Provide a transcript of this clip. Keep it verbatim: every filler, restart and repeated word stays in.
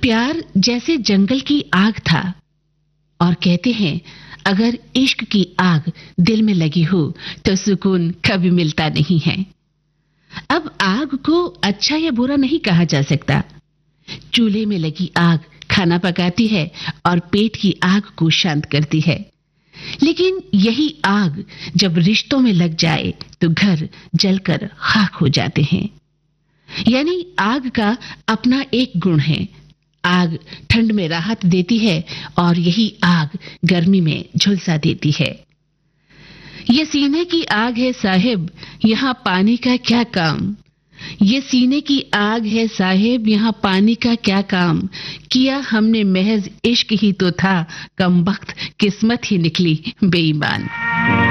प्यार जैसे जंगल की आग था और कहते हैं अगर इश्क की आग दिल में लगी हो तो सुकून कभी मिलता नहीं है। अब आग को अच्छा या बुरा नहीं कहा जा सकता। चूल्हे में लगी आग खाना पकाती है और पेट की आग को शांत करती है, लेकिन यही आग जब रिश्तों में लग जाए तो घर जलकर खाक हो जाते हैं। यानी आग का अपना एक गुण है। आग ठंड में राहत देती है और यही आग गर्मी में झुलसा देती है। ये सीने की आग है साहिब, यहाँ पानी का क्या काम। ये सीने की आग है साहिब, यहाँ पानी का क्या काम। किया हमने महज इश्क ही तो था, कमबख्त किस्मत ही निकली बेईमान।